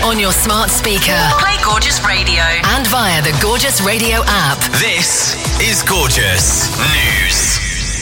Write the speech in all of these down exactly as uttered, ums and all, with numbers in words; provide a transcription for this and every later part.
on your smart speaker. Play Gorgeous Radio. And via the Gorgeous Radio app. This is Gorgeous News.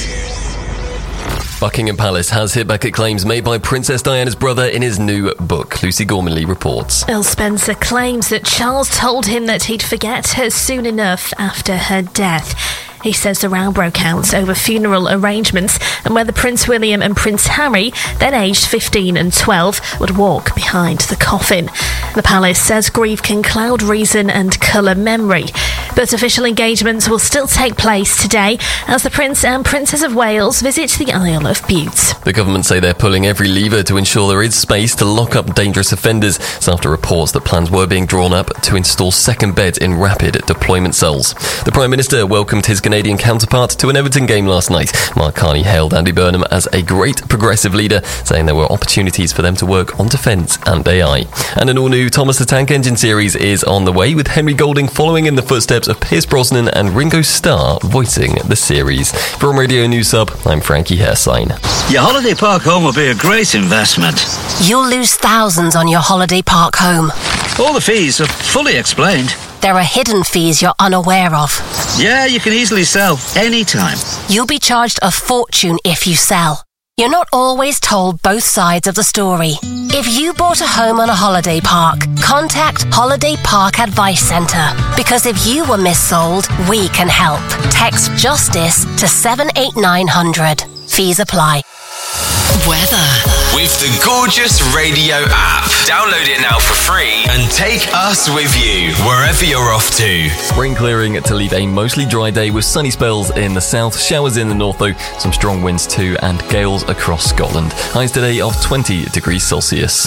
Buckingham Palace has hit back at claims made by Princess Diana's brother in his new book. Lucy Gormanley reports. Earl Spencer claims that Charles told him that he'd forget her soon enough after her death. He says the row broke out over funeral arrangements and whether Prince William and Prince Harry, then aged fifteen and twelve, would walk behind the coffin. The palace says grief can cloud reason and colour memory, but official engagements will still take place today as the Prince and Princess of Wales visit the Isle of Bute. The government say they're pulling every lever to ensure there is space to lock up dangerous offenders. It's after reports that plans were being drawn up to install second beds in rapid deployment cells. The Prime Minister welcomed his Canadian counterpart to an Everton game last night. Mark Carney hailed Andy Burnham as a great progressive leader, saying there were opportunities for them to work on defence and A I. And an all-new Thomas the Tank Engine series is on the way, with Henry Golding following in the footsteps of Pierce Brosnan and Ringo Starr voicing the series. From Radio News Sub, I'm Frankie Hairsign. Your holiday park home will be a great investment. You'll lose thousands on your holiday park home. All the fees are fully explained. There are hidden fees you're unaware of. Yeah, you can easily sell anytime. You'll be charged a fortune if you sell. You're not always told both sides of the story. If you bought a home on a holiday park, contact Holiday Park Advice Centre. Because if you were missold, we can help. Text JUSTICE to seven eight nine hundred. Fees apply. Weather. With the Gorgeous Radio app. Download it now for free and take us with you wherever you're off to. Rain clearing to leave a mostly dry day with sunny spells in the south, showers in the north though, some strong winds too, and gales across Scotland. Highs today of twenty degrees Celsius.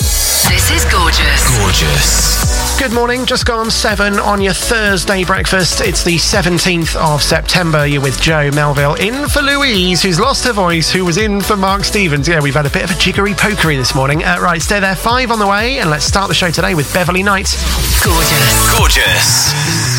This is Gorgeous. Gorgeous. Good morning, just gone seven on your Thursday breakfast. It's the seventeenth of September. You're with Joe Melville, in for Louise, who's lost her voice, who was in for Mark Stevens. Yeah, we've had a bit of a jiggery pokery this morning. Uh, right, stay there, five on the way, and let's start the show today with Beverly Knight. Gorgeous. Gorgeous.